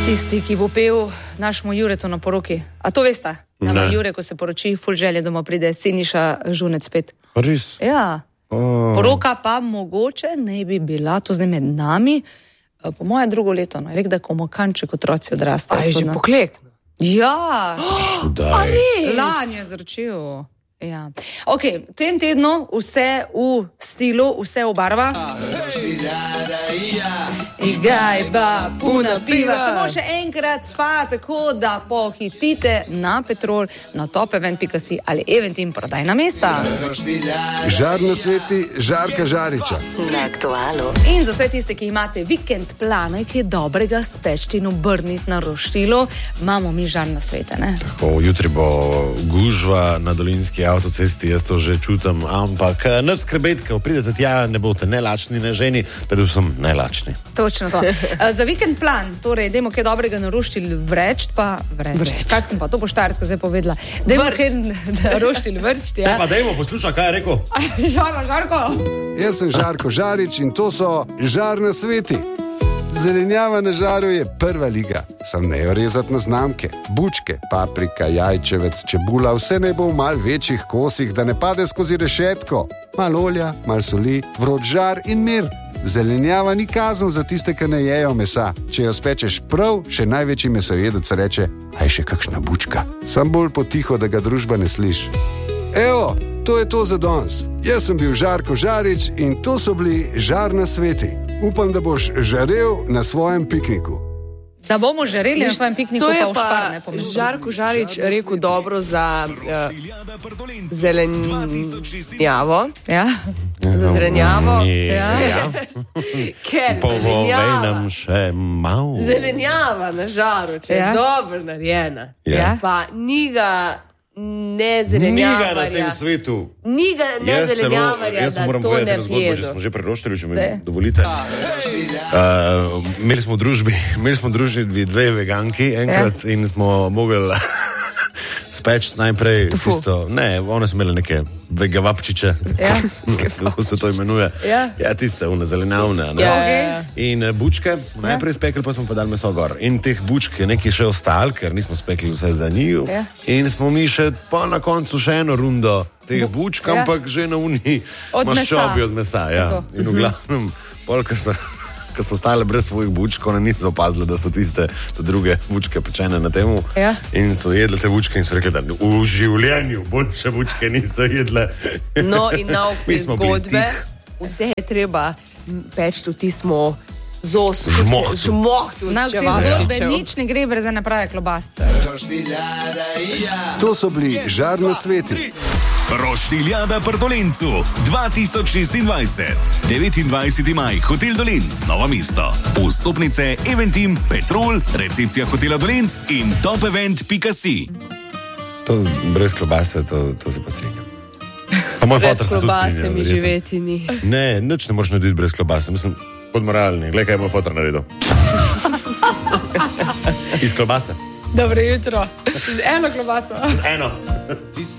Tisti, ki bo pel našemu Juretu na poroki. A to veste? Na Jure, ko se poroči, ful želje doma pride Siniša Žunec spet. Res? Ja. Poroka pa mogoče ne bi bila, to zdaj med nami, po moje drugo leto. No. Rekel, da ko mokanček otroci odrastajo. A je že poklekno? Ja. Daj. Lani je zročil. Ja. Ok, v tem tednu vse v stilu, vse v barva. Igaj ba, puna piva. Samo še enkrat spa, tako da pohitite na Petrol, na topevent.si ali Eventim prodajna mesta. Žar na sveti, Žarka Žariča. Na Aktualu. In za vse tiste, ki imate vikend plane, ki je dobrega speč in obrniti na roštilo, imamo mi žar na svete, ne? Tako, jutri bo gužva na Dolinski avtocesti, jaz to že čutim, ampak ne skrbeti, ko pridete tja, ne boste ne lačni, ne ženi, predvsem ne lačni. Točno to. Za vikend plan, torej, dajmo kaj dobrega na roštilj vreč, pa vreč. Kak sem pa to po štajersko zdaj povedala? Dajmo kaj na roštilj vrč, ja. Pa dajmo poslušaj, kaj je rekel. Žarko. Jaz sem Žarko Žarič in to so Žar na sveti. Zelenjava na žaru je prva liga. Sam ne jo rezati na znamke. Bučke, paprika, jajčevec, čebula, vse naj bo v mal večjih kosih, da ne pade skozi rešetko. Mal olja, mal soli, vroč žar in mir. Zelenjava ni kazen za tiste, ki ne jejo mesa. Če jo spečeš prav, še največji mesojedec reče, a je še kakšna bučka. Sam bolj potiho, da ga družba ne sliši. Evo, to je to za danes. Jaz sem bil Žarko Žarič in to so bili Žar na sveti. Upam, da boš žarel na svojem pikniku. Da bomo žareli na svojem pikniku, to je pa v šparne pomeni. Žarko Žarič rekel dobro za zelenjavo. Ja. Za zelenjavo. Ja. Ker Povej nam še malo. zelenjava na žaru, če je dobro narejena. Ja. Pa ni ga ne Ni zelenjavarja. ga na tem svetu. Ni ga ne zelenjavarja, jaz da moram to povedati ne eno zgodbo, že jedo. smo že preroštili, če mi dovolite. Imeli smo v družbi dve veganki enkrat in smo mogli speči najprej tisto, ne, one so imeli neke vegavapčiče, kako se to imenuje. Ja, tiste, one zelenjavne. In bučke smo najprej spekli, pa smo pa dali meso gor. In teh bučk je nekaj še ostal, ker nismo spekli vse za njiju. In smo mi še pa na koncu še eno rundo teh bučk, ampak že na uni maščobi od mesa. Ja. In v glavnem, polka so stale brez svojih bučk, one niso opazile, da so tiste druge bučke pečene na temu. In so jedle te bučke in so rekli, da v življenju boljše bučke niso jedle. No in na te zgodbe, vse je treba peči v tismo zosu, žmohtu. Na te zgodbe nič ne gre brez ene prave klobasce. To so bili Žar na sveti. Roštiljada pri Dolencu 2026. 29. maj, Hotel Dolenc, Novo mesto. Vstopnice Eventim, Petrol, recepcija Hotela Dolenc in topevent.si. To brez klobase, to se pa strinjam. Brez klobase mi živeti ni. Ne, nič ne moraš narediti brez klobase. Mislim, pod moralni. Glej, kaj je moj fotor naredil. Iz klobase. Dobro jutro. Z eno klobaso. Z eno.